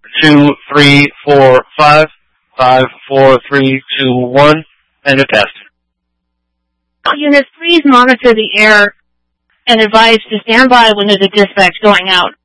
2345 54321 and a test. All units, please monitor the air and advise to stand by when there's a dispatch going out.